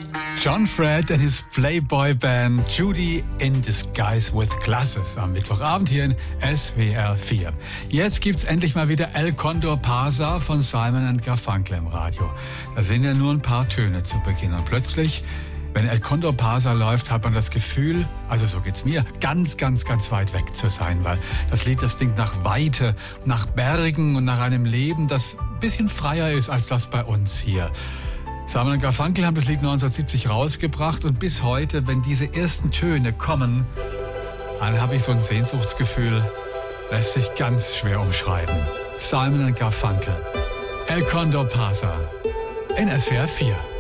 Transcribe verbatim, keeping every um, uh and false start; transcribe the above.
John Fred and his Playboy Band Judy in Disguise with Glasses am Mittwochabend hier in S W R vier. Jetzt gibt's endlich mal wieder El Condor Pasa von Simon and Garfunkel im Radio. Da sind ja nur ein paar Töne zu Beginn und plötzlich, wenn El Condor Pasa läuft, hat man das Gefühl, also so geht's mir, ganz, ganz, ganz weit weg zu sein, weil das Lied, das klingt nach Weite, nach Bergen und nach einem Leben, das ein bisschen freier ist als das bei uns hier. Simon und Garfunkel haben das Lied neunzehnhundertsiebzig rausgebracht und bis heute, wenn diese ersten Töne kommen, dann habe ich so ein Sehnsuchtsgefühl, lässt sich ganz schwer umschreiben. Simon und Garfunkel, El Condor Pasa in S W R vier.